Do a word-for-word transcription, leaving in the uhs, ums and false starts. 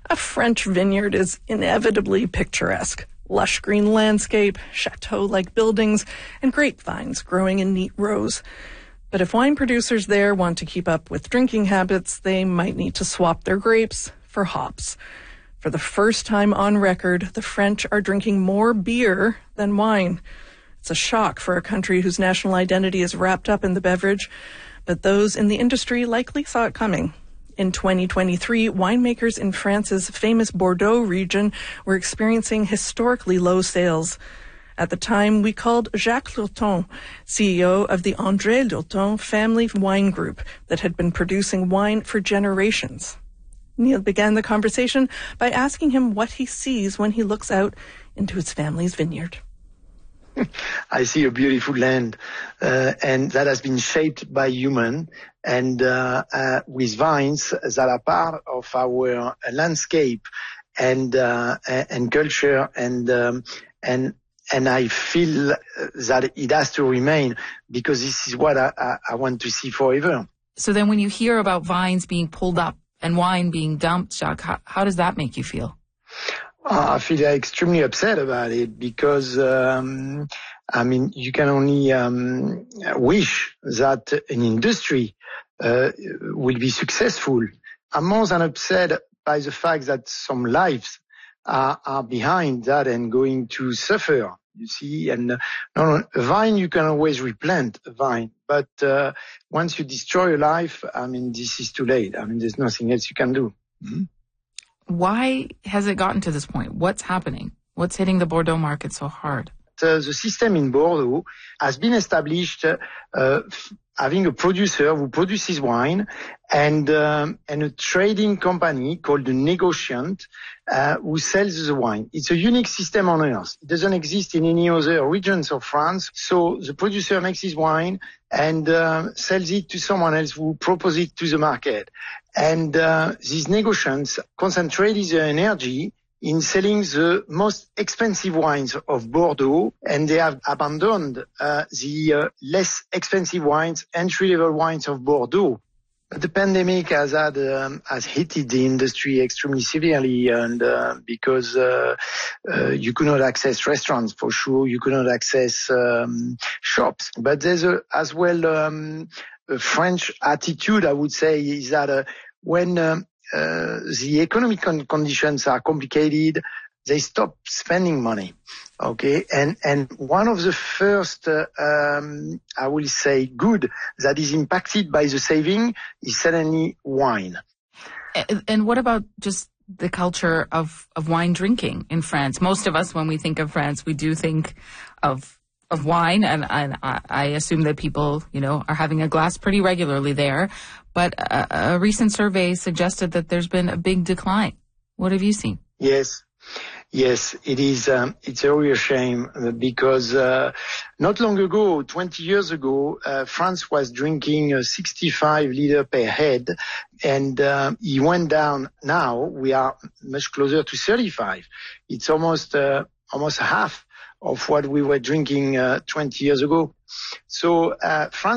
A French vineyard is inevitably picturesque. Lush green landscape, chateau-like buildings, and grapevines growing in neat rows. But if wine producers there want to keep up with drinking habits, they might need to swap their grapes for hops. For the first time on record, the French are drinking more beer than wine. It's a shock for a country whose national identity is wrapped up in the beverage, but those in the industry likely saw it coming. In twenty twenty-three, winemakers in France's famous Bordeaux region were experiencing historically low sales. At the time, we called Jacques Lurton, C E O of the André Lurton family wine group that had been producing wine for generations. Neil began the conversation by asking him what he sees when he looks out into his family's vineyard. I see a beautiful land, uh, and that has been shaped by human, and uh, uh, with vines that are part of our landscape and uh, and culture, and um, and and I feel that it has to remain, because this is what I, I, I want to see forever. So then, when you hear about vines being pulled up and wine being dumped, Jacques, how, how does that make you feel? I feel extremely upset about it, because, um, I mean, you can only um, wish that an industry uh, will be successful. I'm more than upset by the fact that some lives are, are behind that and going to suffer, you see. And uh, no, no, a vine, you can always replant a vine. But uh, once you destroy a life, I mean, this is too late. I mean, there's nothing else you can do. Mm-hmm. Why has it gotten to this point? What's happening? What's hitting the Bordeaux market so hard? Uh, the system in Bordeaux has been established uh, f- having a producer who produces wine and um, and a trading company called the Negociant uh, who sells the wine. It's a unique system on earth. It doesn't exist in any other regions of France. So the producer makes his wine and uh, sells it to someone else who proposes it to the market. And uh, these Negociants concentrate their energy in selling the most expensive wines of Bordeaux, and they have abandoned uh, the uh, less expensive wines, entry-level wines of Bordeaux. But the pandemic has had um, has hit the industry extremely severely, and uh, because uh, uh, you could not access restaurants for sure, you could not access um, shops. But there's a, as well um, a French attitude, I would say, is that uh, when um, Uh, the economic con- conditions are complicated, they stop spending money. Okay. And, and one of the first, uh, um, I will say good that is impacted by the saving is suddenly wine. And what about just the culture of, of wine drinking in France? Most of us, when we think of France, we do think of of wine, and, and I, I assume that people, you know, are having a glass pretty regularly there. But a, a recent survey suggested that there's been a big decline. What have you seen? Yes. Yes, it is. Um, it's a real shame, because uh, not long ago, twenty years ago, uh, France was drinking uh, sixty-five liters per head, and uh, it went down. Now we are much closer to thirty-five. It's almost uh, almost half of what we were drinking uh, twenty years ago. So uh, France